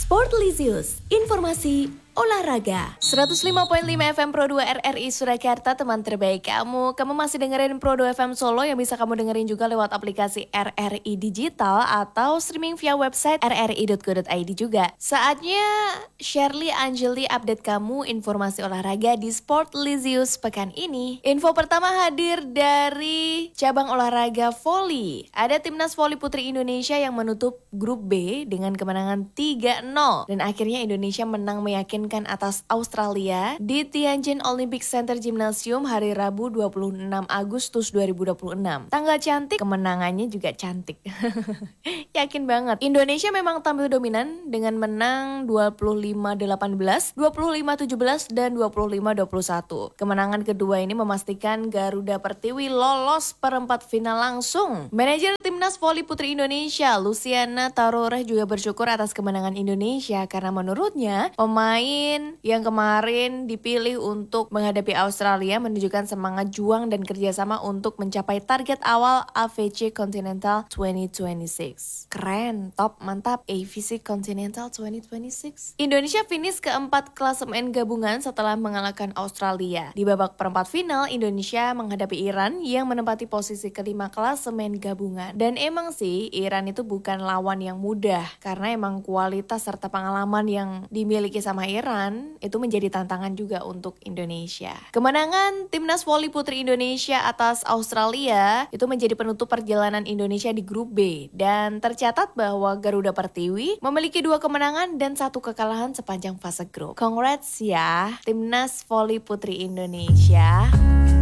Sportlisius, informasi olahraga. 105.5 FM Pro 2 RRI Surakarta, teman terbaik kamu. Kamu masih dengerin Pro 2 FM Solo yang bisa kamu dengerin juga lewat aplikasi RRI Digital atau streaming via website rri.co.id juga. Saatnya Shirley Angeli update kamu informasi olahraga di Sportlisius pekan ini. Info pertama hadir dari cabang olahraga voli. Ada timnas voli putri Indonesia yang menutup grup B dengan kemenangan 3-0 dan akhirnya Indonesia menang meyakinkan atas Australia di Tianjin Olympic Center Gymnasium hari Rabu 26 Agustus 2026. Tanggal cantik, kemenangannya juga cantik. Yakin banget. Indonesia memang tampil dominan dengan menang 25-18, 25-17, dan 25-21. Kemenangan kedua ini memastikan Garuda Pertiwi lolos perempat final langsung. Manajer Timnas Voli Putri Indonesia, Luciana Taroreh, juga bersyukur atas kemenangan Indonesia karena menurutnya pemain yang kemarin dipilih untuk menghadapi Australia menunjukkan semangat juang dan kerjasama untuk mencapai target awal AVC Continental 2026. Keren, top, mantap, AVC Continental 2026. Indonesia finish keempat klasemen gabungan setelah mengalahkan Australia. Di babak perempat final, Indonesia menghadapi Iran yang menempati posisi kelima klasemen gabungan. Dan emang sih, Iran itu bukan lawan yang mudah karena emang kualitas serta pengalaman yang dimiliki sama Iran itu menjadi tantangan juga untuk Indonesia. Kemenangan timnas voli putri Indonesia atas Australia itu menjadi penutup perjalanan Indonesia di grup B dan tercatat bahwa Garuda Pertiwi memiliki 2 kemenangan dan 1 kekalahan sepanjang fase grup. Congrats ya timnas voli putri Indonesia.